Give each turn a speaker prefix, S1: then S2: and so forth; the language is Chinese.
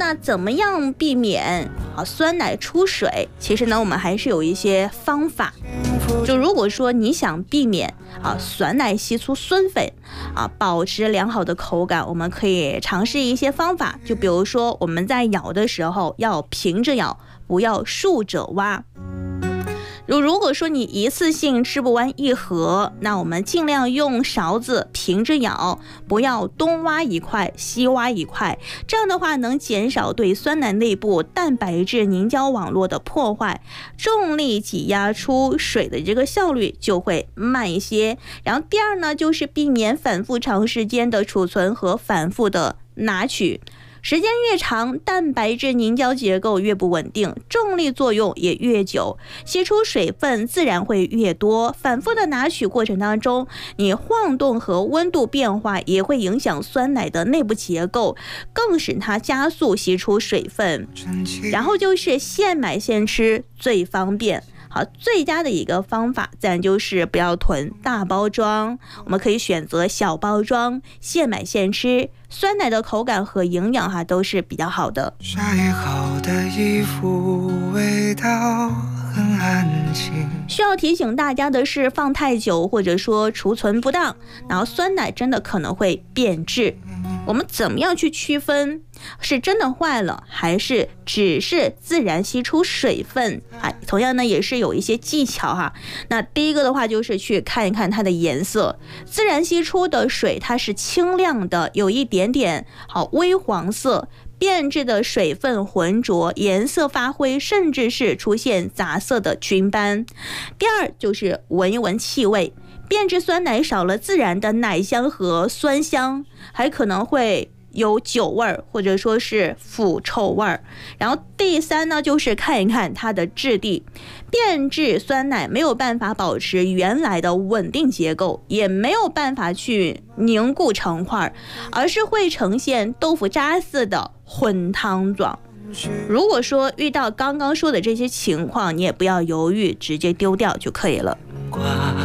S1: 那怎么样避免酸奶出水？其实呢，我们还是有一些方法。就如果说你想避免酸奶析出酸粉保持良好的口感，我们可以尝试一些方法。就比如说我们在咬的时候要平着咬，不要竖着挖。如果说你一次性吃不完一盒，那我们尽量用勺子平着咬，不要东挖一块西挖一块，这样的话能减少对酸奶内部蛋白质凝胶网络的破坏，重力挤压出水的这个效率就会慢一些。然后第二呢，就是避免反复长时间的储存和反复的拿取。时间越长，蛋白质凝胶结构越不稳定，重力作用也越久，吸出水分自然会越多。反复的拿取过程当中，你晃动和温度变化也会影响酸奶的内部结构，更使它加速吸出水分。然后就是现买现吃最方便。好，最佳的一个方法自然就是不要囤大包装，我们可以选择小包装，现买现吃，酸奶的口感和营养都是比较好的。
S2: 晒好的衣服味道很安静。
S1: 需要提醒大家的是，放太久或者说储存不当，然后酸奶真的可能会变质。我们怎么样去区分是真的坏了还是只是自然吸出水分？同样呢也是有一些技巧那第一个的话就是去看一看它的颜色，自然吸出的水它是清亮的，有一点点微黄色，变质的水分浑浊，颜色发灰，甚至是出现杂色的菌斑。第二就是闻一闻气味，变质酸奶少了自然的奶香和酸香，还可能会有酒味或者说是腐臭味。然后第三呢，就是看一看它的质地，变质酸奶没有办法保持原来的稳定结构，也没有办法去凝固成块，而是会呈现豆腐渣似的混汤状。如果说遇到刚刚说的这些情况，你也不要犹豫，直接丢掉就可以了。